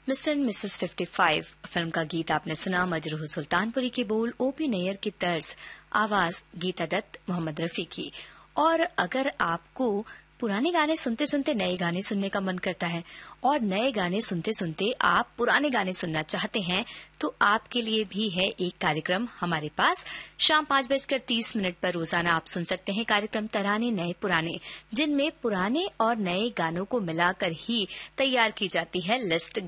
Mister and Mrs 55 film का गीत आपने सुना। मजरूह सुल्तानपुरी के बोल, ओपी नैयर की तर्ज, आवाज गीता दत्त, मोहम्मद रफी की। और अगर आपको पुराने गाने सुनते सुनते नए गाने सुनने का मन करता है और नए गाने सुनते सुनते आप पुराने गाने सुनना चाहते हैं, तो आपके लिए भी है एक कार्यक्रम हमारे पास। शाम 5:30 पर रोजाना आप सुन सकते हैं कार्यक्रम तराने नए पुराने, जिनमें पुराने और नए गानों को मिलाकर ही तैयार की जाती है लिस्ट